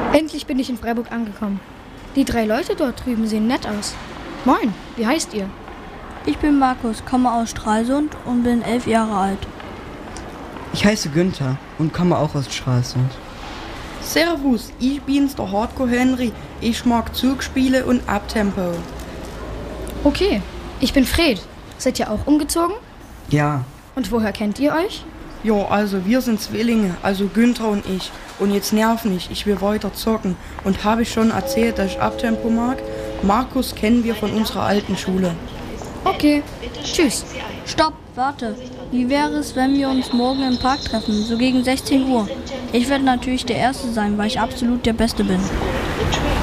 Endlich bin ich in Freiburg angekommen. Die 3 Leute dort drüben sehen nett aus. Moin, wie heißt ihr? Ich bin Markus, komme aus Stralsund und bin 11 Jahre alt. Ich heiße Günther und komme auch aus Stralsund. Servus, ich bin's, der Hardcore Henry. Ich mag Zugspiele und Abtempo. Okay, ich bin Fred. Seid ihr auch umgezogen? Ja, Und woher kennt ihr euch? Ja, also wir sind Zwillinge, also Günther und ich. Und jetzt nerv nicht, ich will weiter zocken. Und habe ich schon erzählt, dass ich Abtempo mag? Markus kennen wir von unserer alten Schule. Okay, tschüss. Stopp, warte. Wie wäre es, wenn wir uns morgen im Park treffen, so gegen 16 Uhr? Ich werde natürlich der Erste sein, weil ich absolut der Beste bin.